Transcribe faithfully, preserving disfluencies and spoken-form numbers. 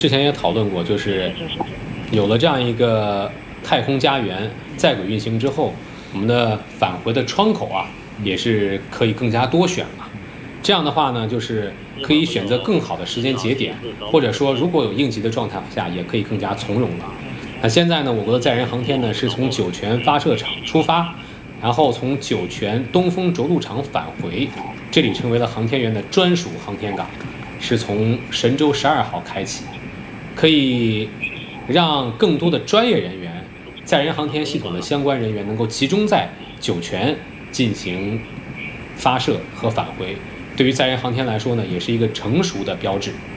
之前也讨论过，就是有了这样一个太空家园在轨运行之后，我们的返回的窗口啊，也是可以更加多选了。这样的话呢，就是可以选择更好的时间节点，或者说如果有应急的状态下，也可以更加从容了。那现在呢，我国的载人航天呢是从酒泉发射场出发，然后从酒泉东风着陆场返回，这里成为了航天员的专属航天港，是从神舟十二号开启。可以让更多的专业人员、载人航天系统的相关人员能够集中在酒泉进行发射和返回。对于载人航天来说呢，也是一个成熟的标志。